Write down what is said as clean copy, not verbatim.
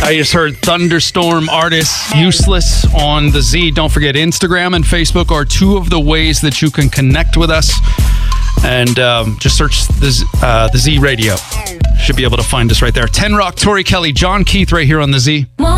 I just heard Thunderstorm Artists, Useless on the Z. Don't forget, Instagram and Facebook are two of the ways that you can connect with us. And just search the Z Radio. Should be able to find us right there. 10 Rock, Tori Kelly, John Keith right here on the Z.